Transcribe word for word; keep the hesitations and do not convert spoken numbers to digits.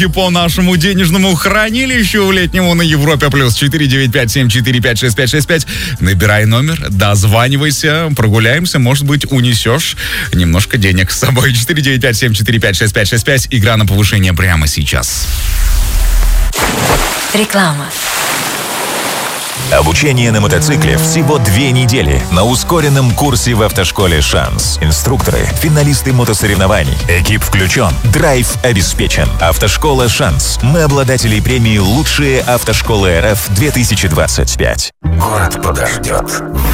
по нашему денежному хранилищу летнему на Европе плюс четыре девять пять семь четыре пять шесть пять шесть пять. Набирай номер, дозванивайся, прогуляемся, может быть, унесешь немножко денег с собой. четыре девять пять семь четыре пять шесть пять шесть пять. Игра на повышение прямо сейчас. Реклама. Обучение на мотоцикле всего две недели на ускоренном курсе в автошколе «Шанс». Инструкторы, финалисты мотосоревнований. Экип включен. Драйв обеспечен. Автошкола «Шанс». Мы обладатели премии «Лучшие автошколы РФ-две тысячи двадцать пять». Город подождет.